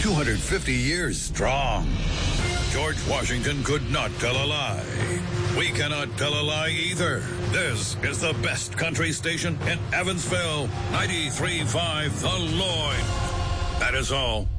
250 years strong. George Washington could not tell a lie. We cannot tell a lie either. This is the best country station in Evansville. 93.5 The Lloyd. That is all.